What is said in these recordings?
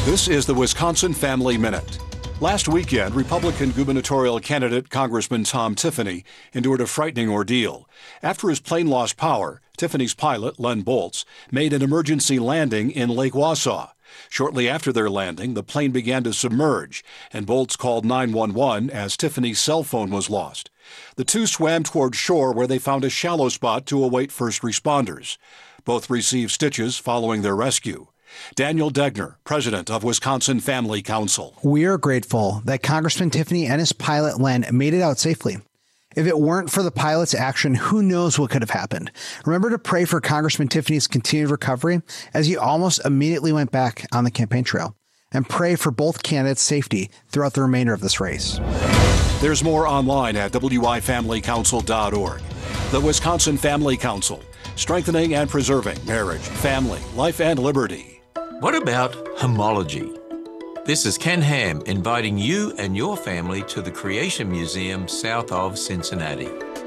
This is the Wisconsin Family Minute. Last weekend, Republican gubernatorial candidate Congressman Tom Tiffany endured a frightening ordeal. After his plane lost power, Tiffany's pilot, Len Boltz, made an emergency landing in Lake Wausau. Shortly after their landing, the plane began to submerge, and Boltz called 911 as Tiffany's cell phone was lost. The two swam toward shore where they found a shallow spot to await first responders. Both received stitches following their rescue. Daniel Degner, president of Wisconsin Family Council. We are grateful that Congressman Tiffany and his pilot Len made it out safely. If it weren't for the pilot's action, who knows what could have happened. Remember to pray for Congressman Tiffany's continued recovery as he almost immediately went back on the campaign trail. And pray for both candidates' safety throughout the remainder of this race. There's more online at wifamilycouncil.org. The Wisconsin Family Council, strengthening and preserving marriage, family, life, and liberty. What about homology? This is Ken Ham inviting you and your family to the Creation Museum south of Cincinnati.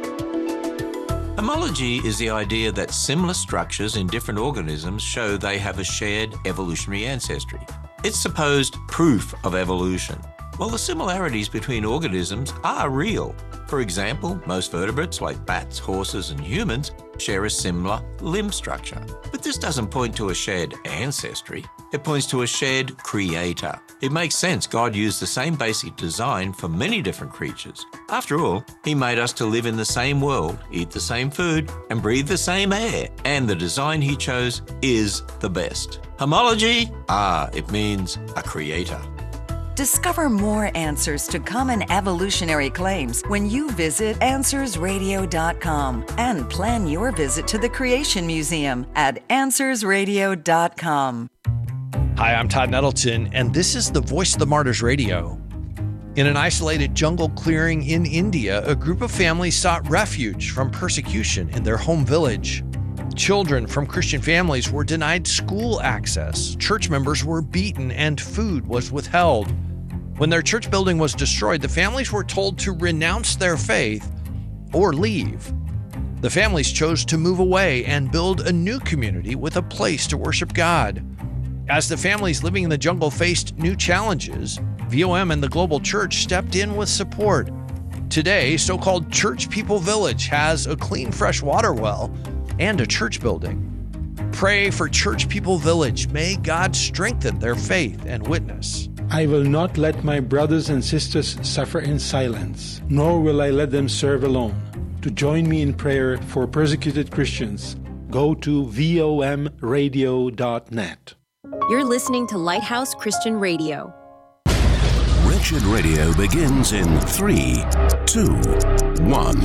Homology is the idea that similar structures in different organisms show they have a shared evolutionary ancestry. It's supposed proof of evolution. Well, the similarities between organisms are real. For example, most vertebrates like bats, horses, and humans share a similar limb structure. But this doesn't point to a shared ancestry. It points to a shared creator. It makes sense God used the same basic design for many different creatures. After all, He made us to live in the same world, eat the same food, and breathe the same air. And the design He chose is the best. Homology? It means a creator. Discover more answers to common evolutionary claims when you visit AnswersRadio.com and plan your visit to the Creation Museum at AnswersRadio.com. Hi, I'm Todd Nettleton, and this is the Voice of the Martyrs Radio. In an isolated jungle clearing in India, a group of families sought refuge from persecution in their home village. Children from Christian families were denied school access, church members were beaten, and food was withheld. When their church building was destroyed, the families were told to renounce their faith or leave. The families chose to move away and build a new community with a place to worship God. As the families living in the jungle faced new challenges, VOM and the Global Church stepped in with support. Today, so-called Church People Village has a clean, fresh water well and a church building. Pray for Church People Village. May God strengthen their faith and witness. I will not let my brothers and sisters suffer in silence, nor will I let them serve alone. To join me in prayer for persecuted Christians, go to vomradio.net. You're listening to Lighthouse Christian Radio. Wretched Radio begins in 3, 2, 1.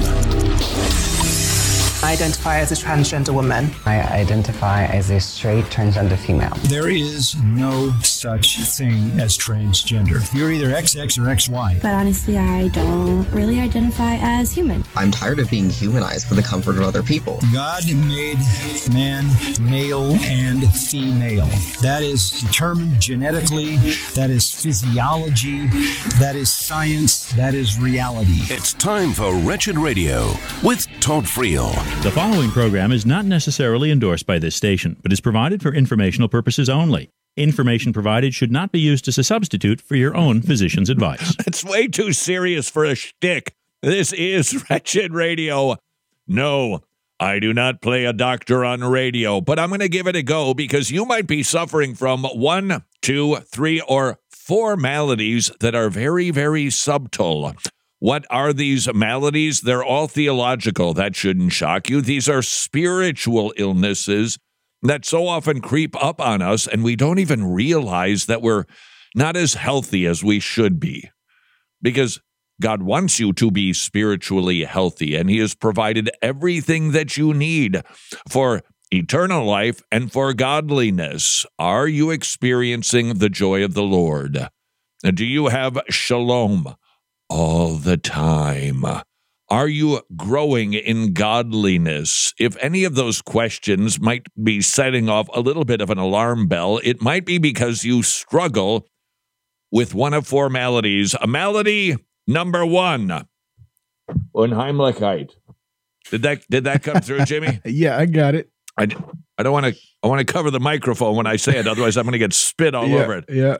I identify as a transgender woman. I identify as a straight transgender female. There is no such thing as transgender. You're either XX or XY. But honestly, I don't really identify as human. I'm tired of being humanized for the comfort of other people. God made man male and female. That is determined genetically. That is physiology. That is science. That is reality. It's time for Wretched Radio with Todd Friel. The following program is not necessarily endorsed by this station, but is provided for informational purposes only. Information provided should not be used as a substitute for your own physician's advice. It's way too serious for a shtick. This is Wretched Radio. No, I do not play a doctor on radio, but I'm going to give it a go because you might be suffering from 1, 2, 3, or 4 maladies that are very, very subtle. What are these maladies? They're all theological. That shouldn't shock you. These are spiritual illnesses that so often creep up on us, and we don't even realize that we're not as healthy as we should be. Because God wants you to be spiritually healthy, and He has provided everything that you need for eternal life and for godliness. Are you experiencing the joy of the Lord? Do you have shalom all the time? Are you growing in godliness? If any of those questions might be setting off a little bit of an alarm bell, it might be because you struggle with one of 4 maladies. Malady number 1, Unheimlichkeit. Did that come through, Jimmy? Yeah, I got it. I I want to cover the microphone when I say it. Otherwise, I'm going to get spit all over it. Yeah.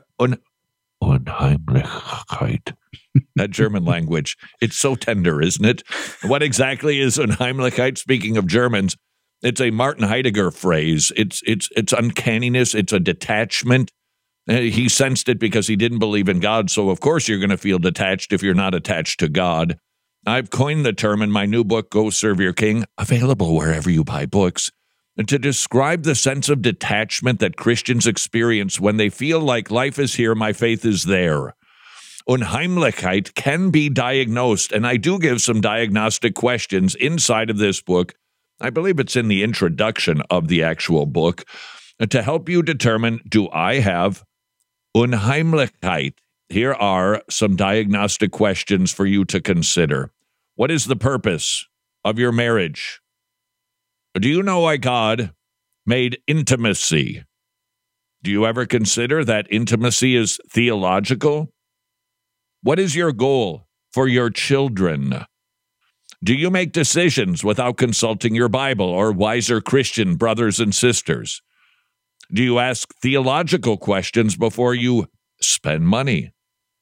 Unheimlichkeit. That German language. It's so tender, isn't it? What exactly is Unheimlichkeit? Speaking of Germans, it's a Martin Heidegger phrase. It's uncanniness. It's a detachment. He sensed it because he didn't believe in God. So, of course, you're going to feel detached if you're not attached to God. I've coined the term in my new book, Go Serve Your King, available wherever you buy books, to describe the sense of detachment that Christians experience when they feel like life is here, my faith is there. Unheimlichkeit can be diagnosed, and I do give some diagnostic questions inside of this book. I believe it's in the introduction of the actual book, to help you determine, do I have Unheimlichkeit? Here are some diagnostic questions for you to consider. What is the purpose of your marriage? Do you know why God made intimacy? Do you ever consider that intimacy is theological? What is your goal for your children? Do you make decisions without consulting your Bible or wiser Christian brothers and sisters? Do you ask theological questions before you spend money?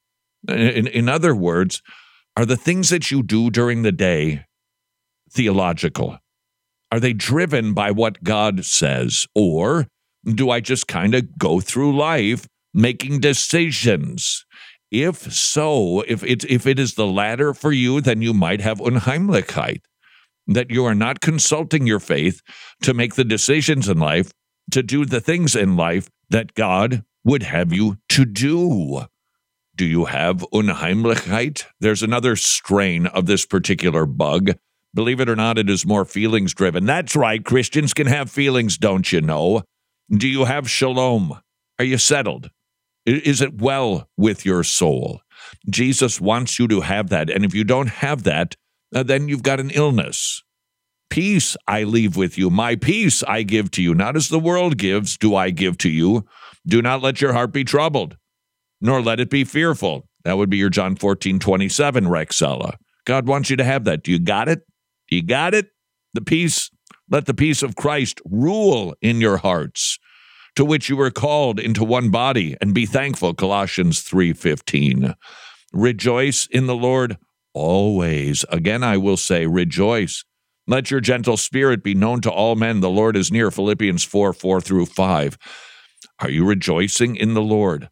In other words, are the things that you do during the day theological? Are they driven by what God says? Or do I just kind of go through life making decisions? If so, if it is the latter for you, then you might have Unheimlichkeit, that you are not consulting your faith to make the decisions in life, to do the things in life that God would have you to do. Do you have Unheimlichkeit? There's another strain of this particular bug. Believe it or not, it is more feelings-driven. That's right, Christians can have feelings, don't you know? Do you have shalom? Are you settled? Is it well with your soul? Jesus wants you to have that, and if you don't have that, then you've got an illness. Peace I leave with you. My peace I give to you. Not as the world gives, do I give to you. Do not let your heart be troubled, nor let it be fearful. That would be your John 14:27, Rexella. God wants you to have that. Do you got it? You got it? The peace, let the peace of Christ rule in your hearts, to which you were called into one body, and be thankful, Colossians 3:15. Rejoice in the Lord always. Again, I will say, rejoice. Let your gentle spirit be known to all men. The Lord is near, Philippians 4:4-5. Are you rejoicing in the Lord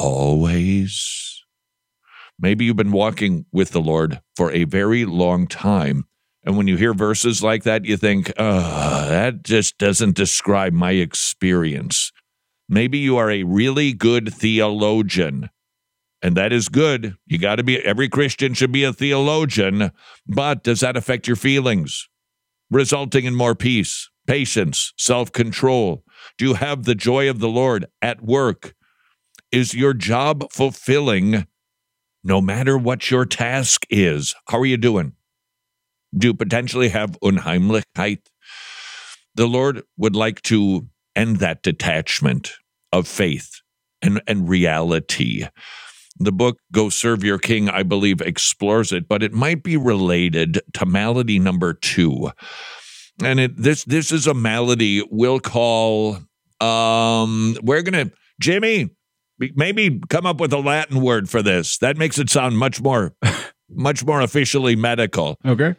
always? Maybe you've been walking with the Lord for a very long time, and when you hear verses like that, you think, that just doesn't describe my experience. Maybe you are a really good theologian, and that is good. You got to be, every Christian should be a theologian, but does that affect your feelings, resulting in more peace, patience, self-control? Do you have the joy of the Lord at work? Is your job fulfilling no matter what your task is? How are you doing? Do you potentially have Unheimlichkeit? The Lord would like to end that detachment of faith and reality. The book, Go Serve Your King, I believe, explores it, but it might be related to malady number 2. And this is a malady we'll call, we're going to, Jimmy, maybe come up with a Latin word for this. That makes it sound much more officially medical. Okay.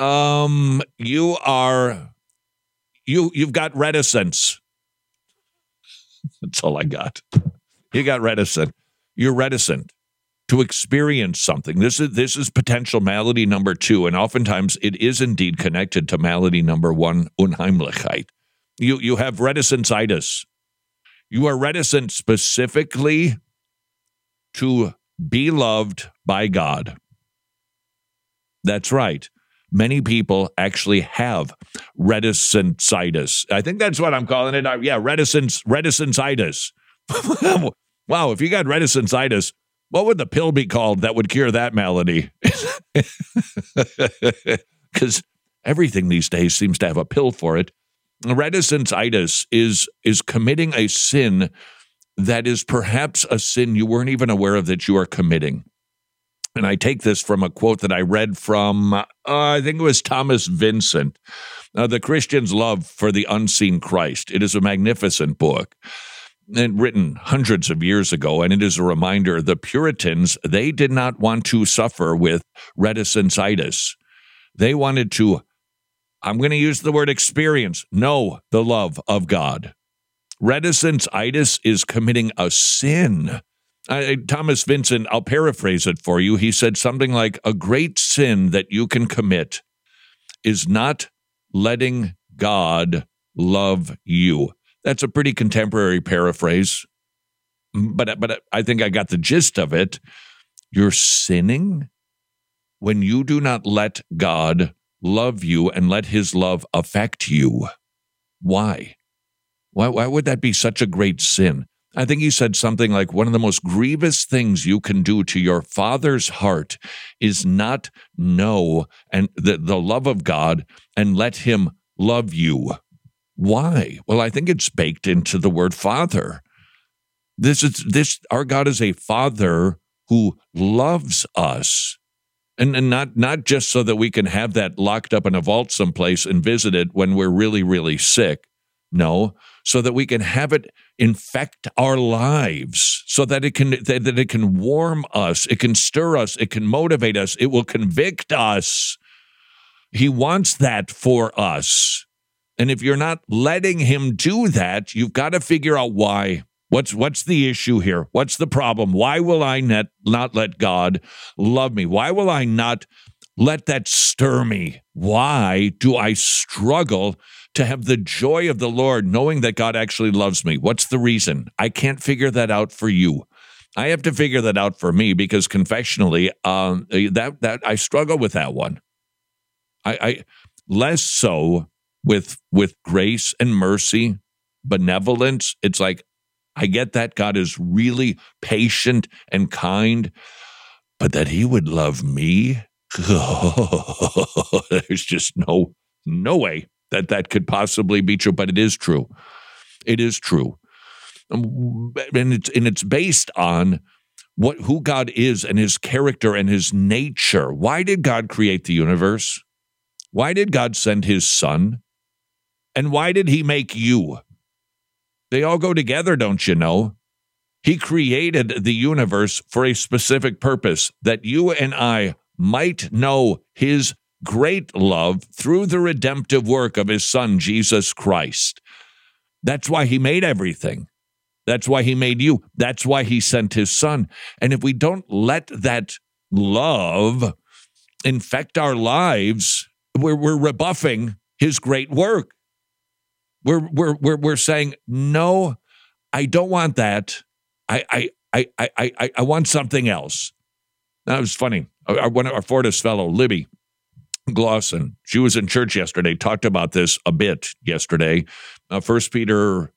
You've got reticence. That's all I got. You got reticent. You're reticent to experience something. This is potential malady number 2, and oftentimes it is indeed connected to malady number 1, Unheimlichkeit. You have reticentitis. You are reticent specifically to be loved by God. That's right. Many people actually have reticentitis. I think that's what I'm calling it. Yeah, reticentitis. Wow, if you got reticentitis, what would the pill be called that would cure that malady? Because everything these days seems to have a pill for it. Reticentitis is committing a sin that is perhaps a sin you weren't even aware of that you are committing. And I take this from a quote that I read from, I think it was Thomas Vincent, The Christian's Love for the Unseen Christ. It is a magnificent book and written hundreds of years ago, and it is a reminder the Puritans, they did not want to suffer with reticentitis. They wanted to, I'm going to use the word experience, know the love of God. Reticentitis is committing a sin. Thomas Vincent, I'll paraphrase it for you. He said something like, a great sin that you can commit is not letting God love you. That's a pretty contemporary paraphrase, but I think I got the gist of it. You're sinning when you do not let God love you and let his love affect you. Why? Why would that be such a great sin? I think he said something like, one of the most grievous things you can do to your Father's heart is not know and the love of God and let him love you. Why? Well, I think it's baked into the word Father. Our God is a Father who loves us. And not just so that we can have that locked up in a vault someplace and visit it when we're really, really sick. No, so that we can have it infect our lives, so that it can warm us, it can stir us, it can motivate us, it will convict us. He wants that for us. And if you're not letting him do that, you've got to figure out why. What's the issue here? What's the problem? Why will I not let God love me? Why will I not let that stir me? Why do I struggle to have the joy of the Lord, knowing that God actually loves me? What's the reason? I can't figure that out for you. I have to figure that out for me, because confessionally, that I struggle with that one. I less so with grace and mercy, benevolence. It's like, I get that God is really patient and kind, but that he would love me, there's just no way that could possibly be true. But it is true. It is true, and it's based on who God is and his character and his nature. Why did God create the universe? Why did God send his Son? And why did he make you? They all go together, don't you know? He created the universe for a specific purpose, that you and I might know his great love through the redemptive work of his Son, Jesus Christ. That's why he made everything. That's why he made you. That's why he sent his Son. And if we don't let that love infect our lives, we're rebuffing his great work. We're saying, no, I don't want that. I want something else. Now, it was funny. One of our Fortis fellow, Libby Glosson, she was in church yesterday, talked about this a bit yesterday. 2 Peter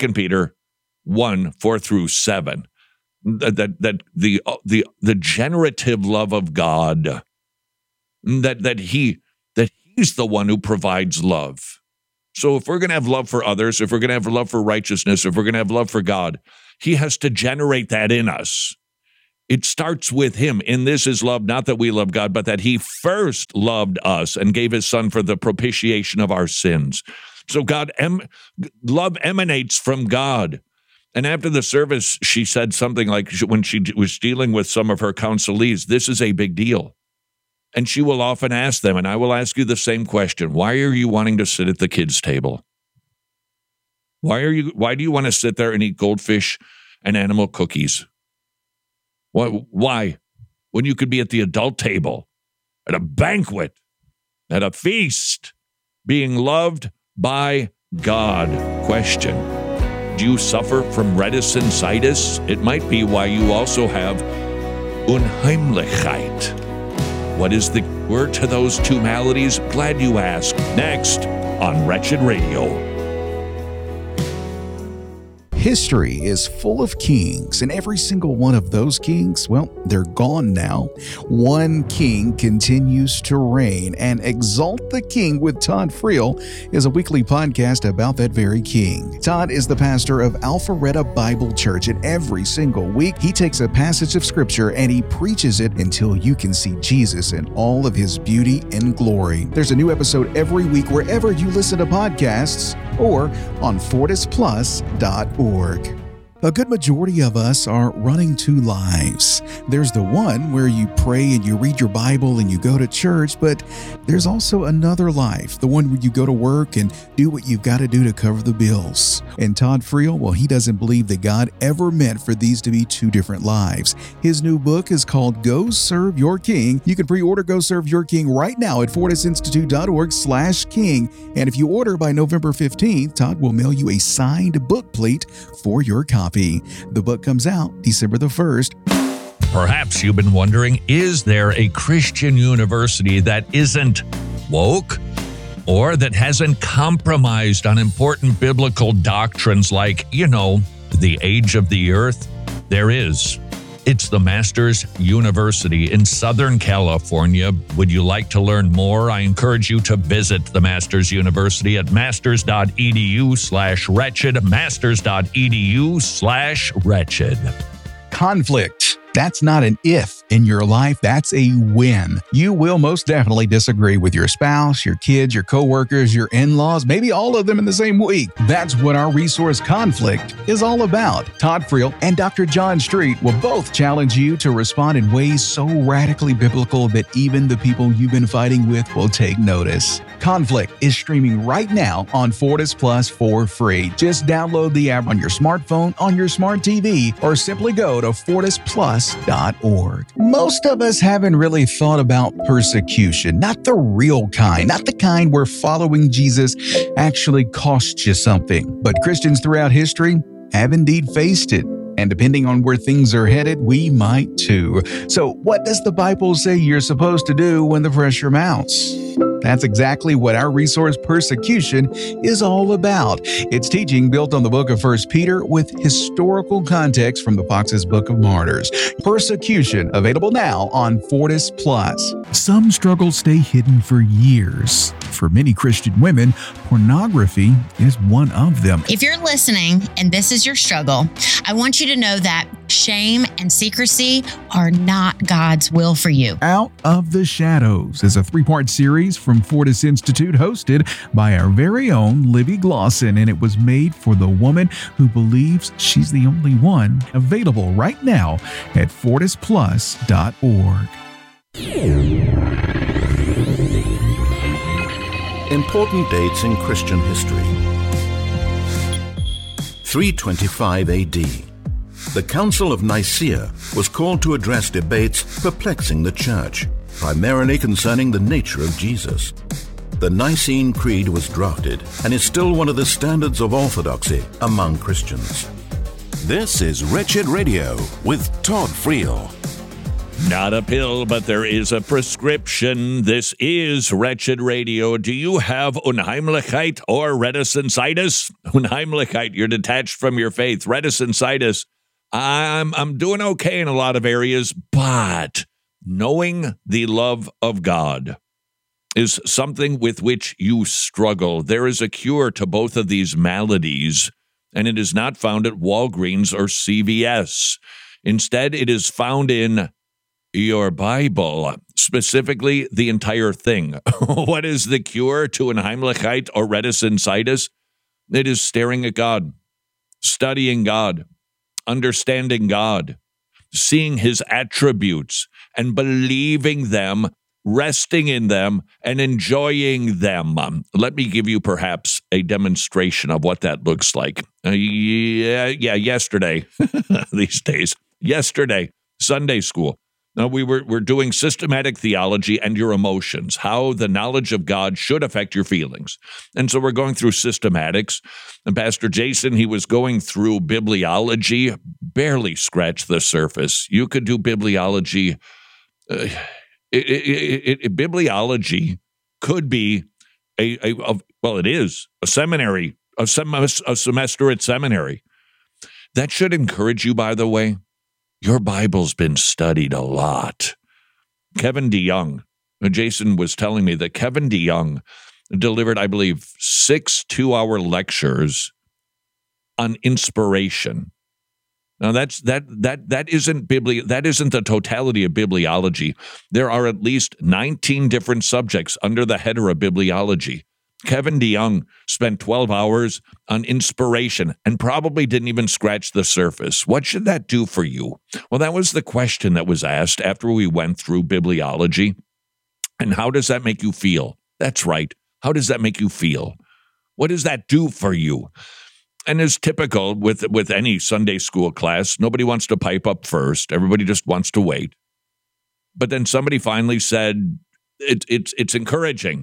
1, 4 through 7. That the generative love of God, that he's the one who provides love. So if we're going to have love for others, if we're going to have love for righteousness, if we're going to have love for God, he has to generate that in us. It starts with him. In this is love, not that we love God, but that he first loved us and gave his Son for the propitiation of our sins. So love emanates from God. And after the service, she said something like, when she was dealing with some of her counselees, this is a big deal. And she will often ask them, and I will ask you the same question: why are you wanting to sit at the kids' table? Why do you want to sit there and eat goldfish and animal cookies? Why? When you could be at the adult table, at a banquet, at a feast, being loved by God. Question: do you suffer from reticentitis? It might be why you also have Unheimlichkeit. What is the word to those two maladies? Glad you asked. Next on Wretched Radio. History is full of kings, and every single one of those kings, well, they're gone now. One king continues to reign, and Exalt the King with Todd Friel is a weekly podcast about that very king. Todd is the pastor of Alpharetta Bible Church, and every single week he takes a passage of scripture and he preaches it until you can see Jesus in all of his beauty and glory. There's a new episode every week wherever you listen to podcasts or on FortisPlus.org. A good majority of us are running two lives. There's the one where you pray and you read your Bible and you go to church, but there's also another life, the one where you go to work and do what you've got to do to cover the bills. And Todd Friel, well, he doesn't believe that God ever meant for these to be two different lives. His new book is called Go Serve Your King. You can pre-order Go Serve Your King right now at FortisInstitute.org/king. And if you order by November 15th, Todd will mail you a signed book plate for your copy. The book comes out December the 1st. Perhaps you've been wondering, is there a Christian university that isn't woke or that hasn't compromised on important biblical doctrines like, the age of the earth? There is. It's the Masters University in Southern California. Would you like to learn more? I encourage you to visit the Masters University at masters.edu/wretched, masters.edu/wretched. Conflict. That's not an if in your life, that's a when. You will most definitely disagree with your spouse, your kids, your coworkers, your in-laws, maybe all of them in the same week. That's what our resource Conflict is all about. Todd Friel and Dr. John Street will both challenge you to respond in ways so radically biblical that even the people you've been fighting with will take notice. Conflict is streaming right now on Fortis Plus for free. Just download the app on your smartphone, on your smart TV, or simply go to FortisPlus.org. Most of us haven't really thought about persecution, not the real kind, not the kind where following Jesus actually costs you something. But Christians throughout history have indeed faced it. And depending on where things are headed, we might too. So what does the Bible say you're supposed to do when the pressure mounts? That's exactly what our resource Persecution is all about. It's teaching built on the book of 1 Peter with historical context from the Fox's Book of Martyrs. Persecution, available now on Fortis Plus. Some struggles stay hidden for years. For many Christian women, pornography is one of them. If you're listening and this is your struggle, I want you to know that shame and secrecy are not God's will for you. Out of the Shadows is a 3-part series from Fortis Institute hosted by our very own Libby Glosson, and it was made for the woman who believes she's the only one. Available right now at FortisPlus.org. Important dates in Christian history. 325 AD. The Council of Nicaea was called to address debates perplexing the Church, primarily concerning the nature of Jesus. The Nicene Creed was drafted and is still one of the standards of orthodoxy among Christians. This is Wretched Radio with Todd Friel. Not a pill, but there is a prescription. This is Wretched Radio. Do you have Unheimlichkeit or reticentitis? Unheimlichkeit, you're detached from your faith. Reticentitis, I'm doing okay in a lot of areas, but knowing the love of God is something with which you struggle. There is a cure to both of these maladies, and it is not found at Walgreens or CVS. Instead, it is found in your Bible, specifically the entire thing. What is the cure to Unheimlichkeit or reticentitis? It is staring at God, studying God, understanding God, seeing his attributes and believing them, resting in them, and enjoying them. Let me give you perhaps a demonstration of what that looks like. Yesterday, these days, Sunday school. Now, we're doing systematic theology and your emotions, how the knowledge of God should affect your feelings. And so we're going through systematics. And Pastor Jason, he was going through bibliology, barely scratched the surface. You could do bibliology. Bibliology could be it is a seminary, a semester at seminary. That should encourage you, by the way. Your Bible's been studied a lot. Kevin DeYoung, Jason was telling me that Kevin DeYoung delivered, I believe, 6 2-hour lectures on inspiration. Now that isn't the totality of bibliology. There are at least 19 different subjects under the header of bibliology. Kevin DeYoung spent 12 hours on inspiration and probably didn't even scratch the surface. What should that do for you? Well, that was the question that was asked after we went through bibliology. And how does that make you feel? That's right. How does that make you feel? What does that do for you? And as typical with any Sunday school class, nobody wants to pipe up first. Everybody just wants to wait. But then somebody finally said, it's encouraging.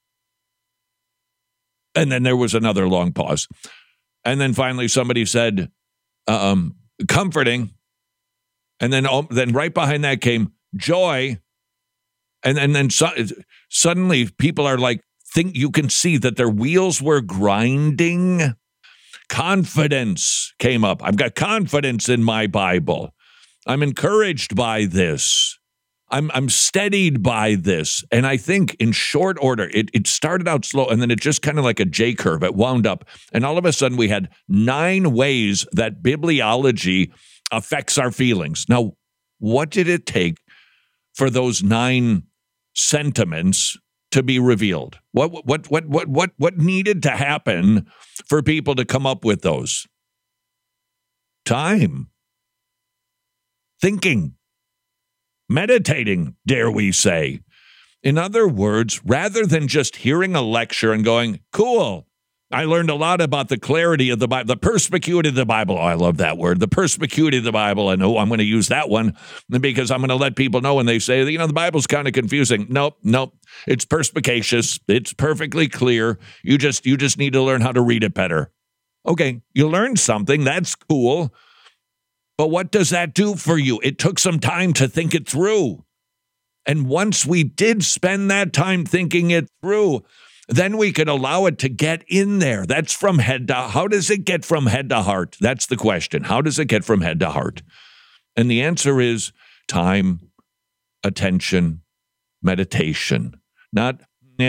And then there was another long pause. And then finally somebody said, comforting. And then right behind that came joy. And then suddenly people are like, you can see that their wheels were grinding. Confidence came up. I've got confidence in my Bible. I'm encouraged by this. I'm steadied by this. And I think in short order, it started out slow and then it just kind of like a J curve. It wound up. And all of a sudden we had 9 ways that bibliology affects our feelings. Now, what did it take for those 9 sentiments to be revealed? What needed to happen for people to come up with those? Time. Thinking. Meditating, dare we say. In other words, rather than just hearing a lecture and going, cool, I learned a lot about the clarity of the Bible, the perspicuity of the Bible. Oh, I love that word, the perspicuity of the Bible. And I'm going to use that one because I'm going to let people know when they say, the Bible's kind of confusing. Nope. It's perspicacious. It's perfectly clear. You just need to learn how to read it better. Okay, you learned something. That's cool. But what does that do for you? It took some time to think it through. And once we did spend that time thinking it through, then we could allow it to get in there. That's from head to, how does it get from head to heart? That's the question. How does it get from head to heart? And the answer is time, attention, meditation. Not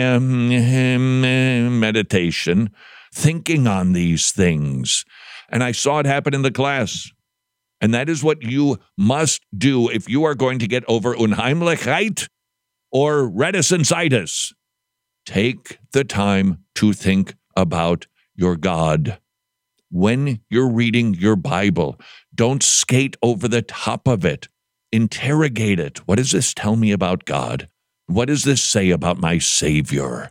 meditation, thinking on these things. And I saw it happen in the class. And that is what you must do if you are going to get over Unheimlichkeit or reticentitis. Take the time to think about your God. When you're reading your Bible, don't skate over the top of it. Interrogate it. What does this tell me about God? What does this say about my Savior?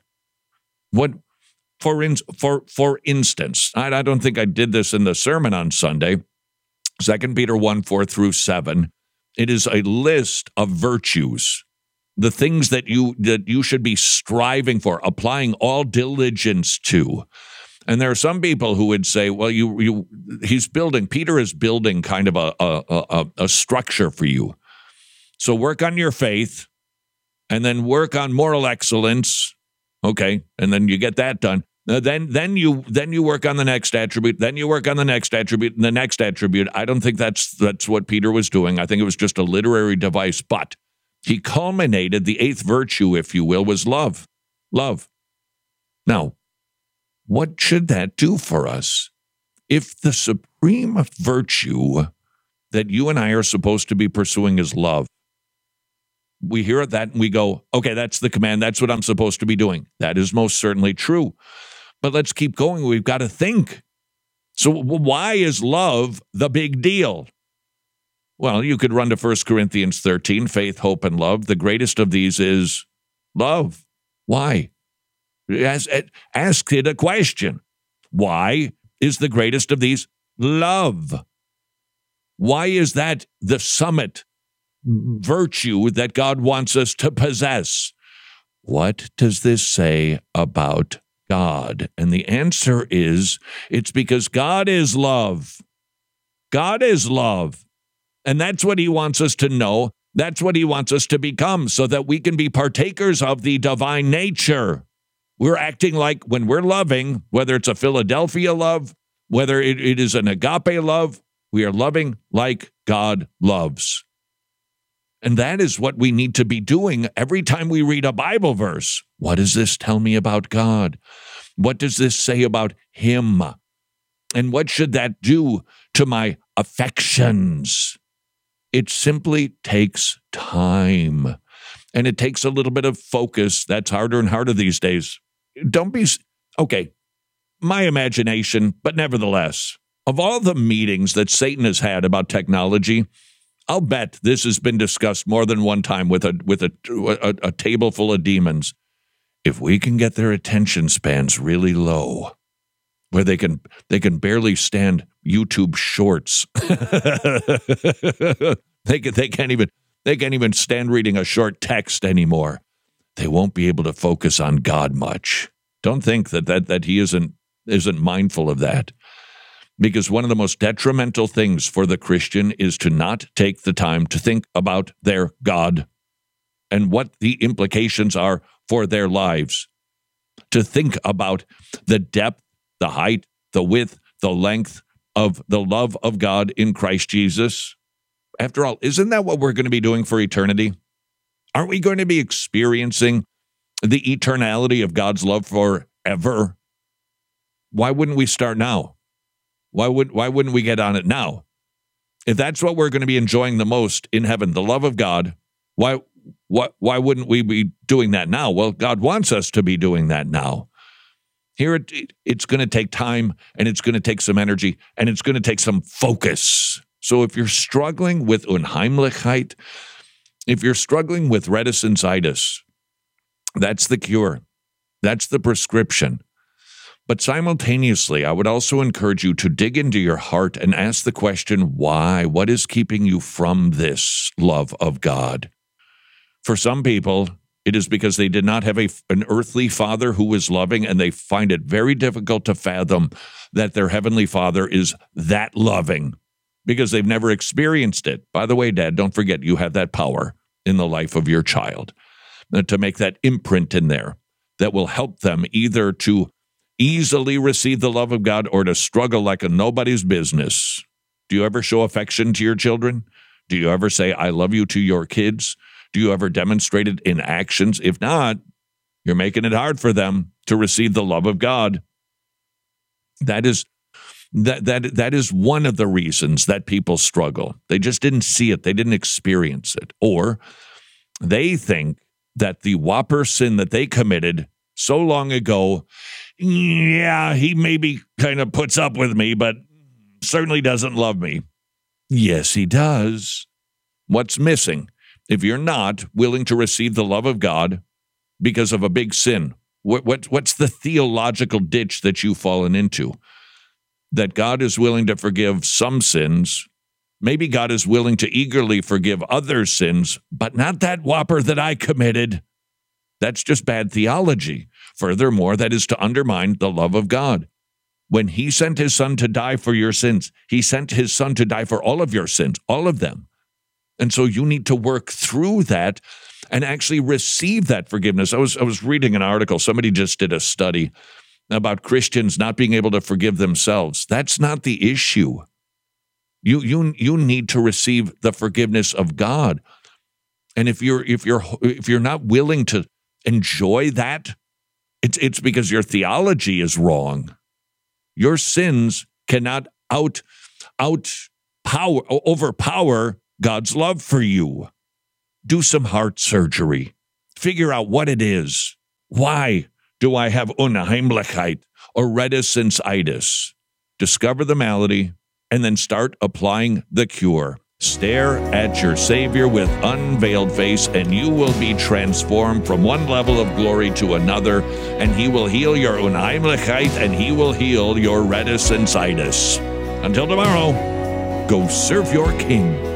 For instance, I don't think I did this in the sermon on Sunday. 2 Peter 1:4-7. It is a list of virtues, the things that you should be striving for, applying all diligence to. And there are some people who would say, well, Peter is building kind of a structure for you. So work on your faith and then work on moral excellence. Okay. And then you get that done. Then you work on the next attribute. Then you work on the next attribute and the next attribute. I don't think that's what Peter was doing. I think it was just a literary device. But he culminated the 8th virtue, if you will, was love. Love. Now, what should that do for us? If the supreme virtue that you and I are supposed to be pursuing is love, we hear that and we go, okay, that's the command. That's what I'm supposed to be doing. That is most certainly true. But let's keep going. We've got to think. So why is love the big deal? Well, you could run to 1 Corinthians 13, faith, hope, and love. The greatest of these is love. Why? Ask it a question. Why is the greatest of these love? Why is that the summit virtue that God wants us to possess? What does this say about God? And the answer is, it's because God is love. God is love. And that's what he wants us to know. That's what he wants us to become so that we can be partakers of the divine nature. We're acting like when we're loving, whether it's a Philadelphia love, whether it is an agape love, We are loving like God loves. And that is what we need to be doing every time we read a Bible verse. What does this tell me about God? What does this say about Him? And what should that do to my affections? It simply takes time. And it takes a little bit of focus. That's harder and harder these days. Don't be, okay, my imagination, but nevertheless, of all the meetings that Satan has had about technology, I'll bet this has been discussed more than one time with a table full of demons. If we can get their attention spans really low, where they can barely stand YouTube shorts, they can't even stand reading a short text anymore. They won't be able to focus on God much. Don't think that He isn't mindful of that. Because one of the most detrimental things for the Christian is to not take the time to think about their God and what the implications are for their lives. To think about the depth, the height, the width, the length of the love of God in Christ Jesus. After all, isn't that what we're going to be doing for eternity? Aren't we going to be experiencing the eternality of God's love forever? Why wouldn't we start now? Why wouldn't we get on it now? If that's what we're going to be enjoying the most in heaven, the love of God, why wouldn't we be doing that now? Well, God wants us to be doing that now. Here it's going to take time, and it's going to take some energy, and it's going to take some focus. So if you're struggling with Unheimlichkeit, if you're struggling with reticentitis, that's the cure. That's the prescription. But simultaneously, I would also encourage you to dig into your heart and ask the question, why? What is keeping you from this love of God? For some people, it is because they did not have an earthly father who was loving, and they find it very difficult to fathom that their heavenly Father is that loving because they've never experienced it. By the way, Dad, don't forget you have that power in the life of your child to make that imprint in there that will help them either to easily receive the love of God or to struggle like a nobody's business. Do you ever show affection to your children? Do you ever say, I love you to your kids? Do you ever demonstrate it in actions? If not, you're making it hard for them to receive the love of God. That is one of the reasons that people struggle. They just didn't see it. They didn't experience it. Or they think that the whopper sin that they committed so long ago, yeah, he maybe kind of puts up with me, but certainly doesn't love me. Yes, he does. What's missing? If you're not willing to receive the love of God because of a big sin, what's the theological ditch that you've fallen into? That God is willing to forgive some sins. Maybe God is willing to eagerly forgive other sins, but not that whopper that I committed. That's just bad theology. Furthermore, that is to undermine the love of God. When He sent His Son to die for your sins, He sent His Son to die for all of your sins, all of them. And so you need to work through that and actually receive that forgiveness. I was reading an article. Somebody just did a study about Christians not being able to forgive themselves. That's not the issue. You need to receive the forgiveness of God. And if you're not willing to enjoy that, it's because your theology is wrong. Your sins cannot overpower God's love for you. Do some heart surgery. Figure out what it is. Why do I have Unheimlichkeit or reticentitis? Discover the malady and then start applying the cure. Stare at your Savior with unveiled face, and you will be transformed from one level of glory to another, and He will heal your Unheimlichkeit, and He will heal your reticentitis. Until tomorrow, go serve your King.